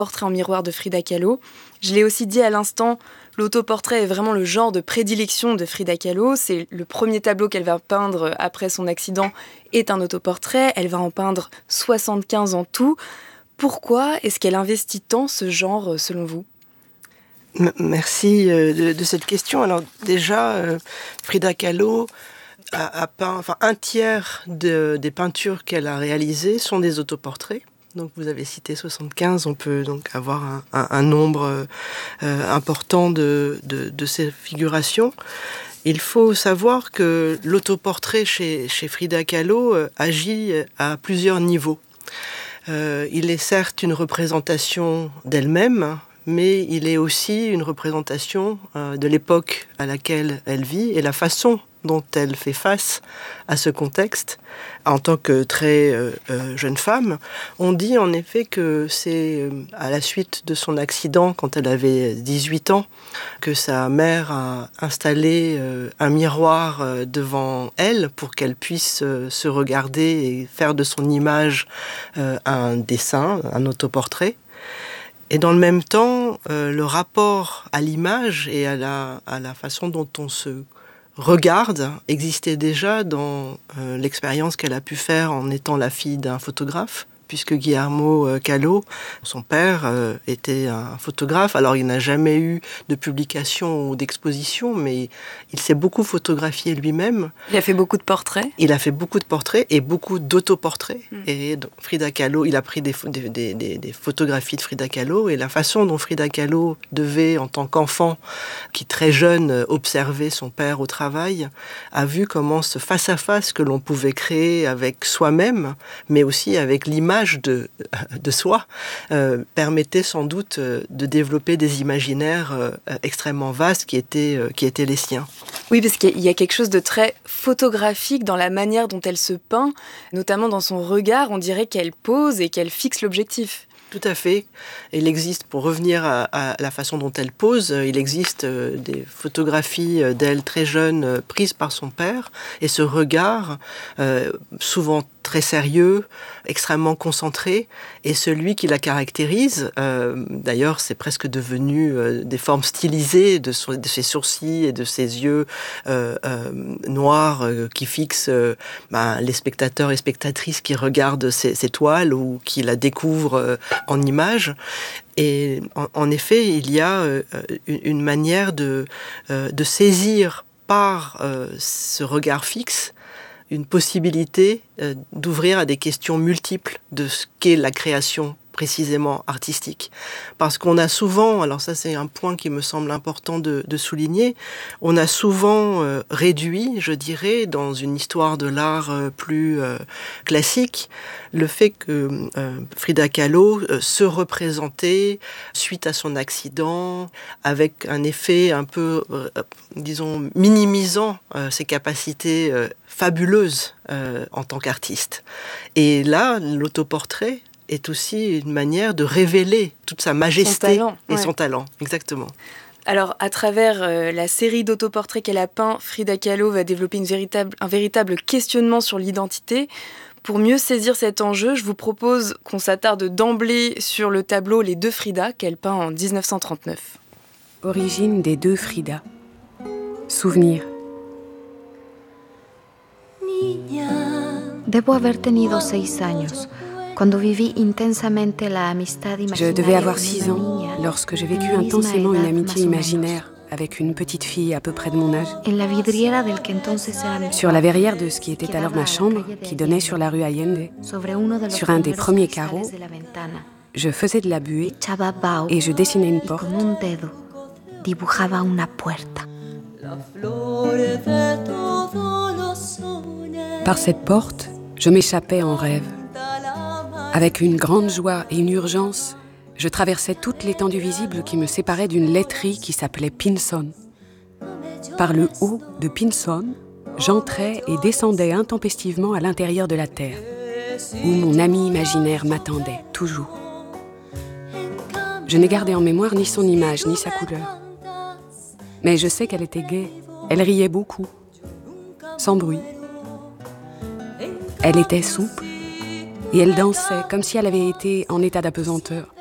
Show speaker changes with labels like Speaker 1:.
Speaker 1: Portrait en miroir de Frida Kahlo. Je l'ai aussi dit à l'instant, l'autoportrait est vraiment le genre de prédilection de Frida Kahlo. C'est le premier tableau qu'elle va peindre après son accident est un autoportrait. Elle va en peindre 75 en tout. Pourquoi est-ce qu'elle investit tant ce genre, selon vous ?
Speaker 2: Merci de cette question. Alors déjà, Frida Kahlo a peint, un tiers des peintures qu'elle a réalisées sont des autoportraits. Donc vous avez cité 75, on peut donc avoir un nombre important de ces figurations. Il faut savoir que l'autoportrait chez Frida Kahlo agit à plusieurs niveaux. Il est certes une représentation d'elle-même, mais il est aussi une représentation de l'époque à laquelle elle vit et la façon dont elle fait face à ce contexte. En tant que très jeune femme, on dit en effet que c'est à la suite de son accident, quand elle avait 18 ans, que sa mère a installé un miroir devant elle pour qu'elle puisse se regarder et faire de son image un dessin, un autoportrait. Et dans le même temps, le rapport à l'image et à la façon dont on se regarde existait déjà dans l'expérience qu'elle a pu faire en étant la fille d'un photographe, puisque Guillermo Kahlo, son père, était un photographe. Alors il n'a jamais eu de publication ou d'exposition, mais il s'est beaucoup photographié lui-même.
Speaker 1: Il a fait beaucoup de portraits.
Speaker 2: Il a fait beaucoup de portraits et beaucoup d'autoportraits. Et donc, Frida Kahlo, il a pris des photographies de Frida Kahlo, et la façon dont Frida Kahlo devait, en tant qu'enfant, qui très jeune observait son père au travail, a vu comment ce face-à-face que l'on pouvait créer avec soi-même, mais aussi avec l'image de soi, permettait sans doute de développer des imaginaires extrêmement vastes qui étaient les siens.
Speaker 1: Oui, parce qu'il y a quelque chose de très photographique dans la manière dont elle se peint, notamment dans son regard. On dirait qu'elle pose et qu'elle fixe l'objectif.
Speaker 2: Tout à fait. Il existe, pour revenir à la façon dont elle pose, il existe des photographies d'elle très jeune prises par son père, et ce regard, souvent très sérieux, extrêmement concentré, est celui qui la caractérise. D'ailleurs, c'est presque devenu des formes stylisées de ses sourcils et de ses yeux noirs qui fixent les spectateurs et spectatrices qui regardent ses toiles ou qui la découvrent en images. Et en effet, il y a une manière de saisir par ce regard fixe une possibilité d'ouvrir à des questions multiples de ce qu'est la création précisément artistique. Parce qu'on a souvent, alors ça c'est un point qui me semble important de souligner, on a souvent réduit, je dirais, dans une histoire de l'art plus classique, le fait que Frida Kahlo se représentait suite à son accident, avec un effet un peu, disons, minimisant ses capacités fabuleuses en tant qu'artiste. Et là, l'autoportrait est aussi une manière de révéler toute sa majesté son talent, exactement.
Speaker 1: Alors, à travers la série d'autoportraits qu'elle a peint, Frida Kahlo va développer un véritable questionnement sur l'identité. Pour mieux saisir cet enjeu, je vous propose qu'on s'attarde d'emblée sur le tableau Les deux Frida qu'elle peint en 1939.
Speaker 3: Origine des deux Frida. Souvenir.
Speaker 4: Debo haber tenido 6 años.
Speaker 3: Je devais avoir 6 ans lorsque j'ai vécu intensément une amitié imaginaire avec une petite fille à peu près de mon âge. Sur la verrière de ce qui était alors ma chambre, qui donnait sur la rue Allende, sur un des premiers carreaux, je faisais de la buée et je dessinais une porte. Par cette porte, je m'échappais en rêve. Avec une grande joie et une urgence, je traversais toute l'étendue visible qui me séparait d'une laiterie qui s'appelait Pinson. Par le haut de Pinson, j'entrais et descendais intempestivement à l'intérieur de la terre, où mon ami imaginaire m'attendait, toujours. Je n'ai gardé en mémoire ni son image, ni sa couleur. Mais je sais qu'elle était gaie, elle riait beaucoup, sans bruit. Elle était souple, et elle dansait comme si elle avait été en état d'apesanteur.